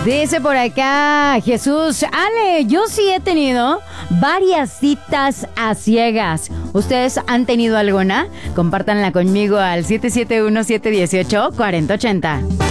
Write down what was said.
Dice por acá Jesús, Ale, yo sí he tenido varias citas a ciegas. ¿Ustedes han tenido alguna? Compártanla conmigo al 771-718-4080.